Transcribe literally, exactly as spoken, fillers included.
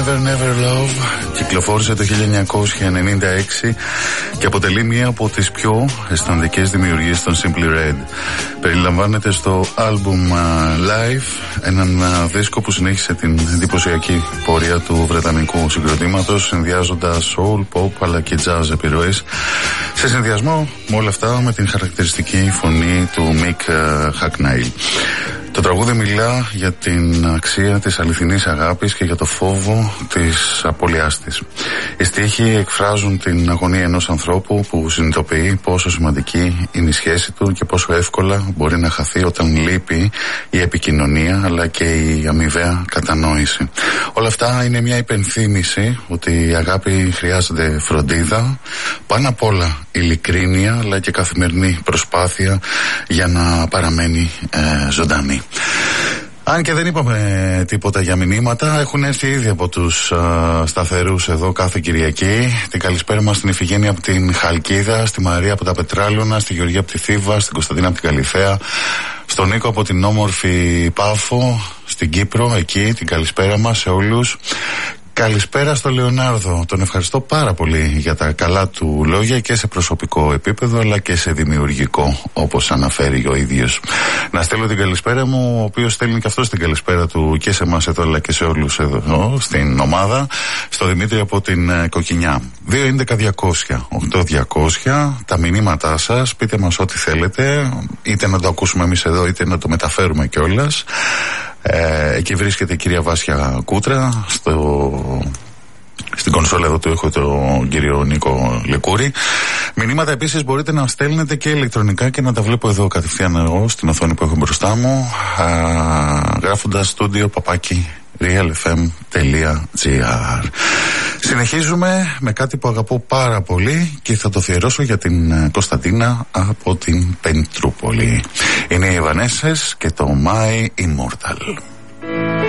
Never Never Love κυκλοφόρησε το χίλια εννιακόσια ενενήντα έξι και αποτελεί μία από τις πιο αισθαντικές δημιουργίες των Simply Red. Περιλαμβάνεται στο άλμπουμ uh, Live, έναν uh, δίσκο που συνέχισε την εντυπωσιακή πορεία του βρετανικού συγκροτήματος, συνδυάζοντας soul, pop αλλά και jazz επιρροές, σε συνδυασμό με όλα αυτά με την χαρακτηριστική φωνή του Mick uh, Hackney. Το τραγούδι μιλά για την αξία της αληθινής αγάπης και για το φόβο της απώλειάς της. Οι στίχοι εκφράζουν την αγωνία ενός ανθρώπου που συνειδητοποιεί πόσο σημαντική είναι η σχέση του και πόσο εύκολα μπορεί να χαθεί όταν λείπει η επικοινωνία αλλά και η αμοιβαία κατανόηση. Όλα αυτά είναι μια υπενθύμηση ότι η αγάπη χρειάζεται φροντίδα, πάνω απ' όλα ειλικρίνεια αλλά και καθημερινή προσπάθεια για να παραμένει ε, ζωντανή. Αν και δεν είπαμε τίποτα για μηνύματα, έχουν έρθει ήδη από τους α, σταθερούς εδώ κάθε Κυριακή. Την καλησπέρα μας στην Ιφηγένεια από την Χαλκίδα, στη Μαρία από τα Πετράλωνα, στη Γεωργία από τη Θήβα, στην Κωνσταντίνα από την Καλιθέα, στον Νίκο από την όμορφη Πάφο, στην Κύπρο, εκεί την καλησπέρα μας σε όλους. Καλησπέρα στο Λεωνάρδο. Τον ευχαριστώ πάρα πολύ για τα καλά του λόγια και σε προσωπικό επίπεδο αλλά και σε δημιουργικό, όπως αναφέρει ο ίδιος. Να στέλνω την καλησπέρα μου, ο οποίος στέλνει και αυτός την καλησπέρα του και σε εμάς εδώ αλλά και σε όλους εδώ στην ομάδα, στο Δημήτρη από την Κοκκινιά. δύο έντεκα διακόσια οκτώ διακόσια, τα μηνύματά σας, πείτε μας ό,τι θέλετε, είτε να το ακούσουμε εμείς εδώ είτε να το μεταφέρουμε κιόλας. Ε, εκεί βρίσκεται η κυρία Βάσια Κούτρα, στο, στην κονσόλα εδώ του έχω τον κύριο Νίκο Λεκούρη. Μηνύματα επίσης μπορείτε να στέλνετε και ηλεκτρονικά και να τα βλέπω εδώ κατευθείαν εγώ στην οθόνη που έχω μπροστά μου, α, γράφοντας στούντιο παπάκι realfm.gr. Συνεχίζουμε με κάτι που αγαπώ πάρα πολύ και θα το αφιερώσω για την Κωνσταντίνα από την Πεντρούπολη. Είναι οι Ευανέσες και το My Immortal.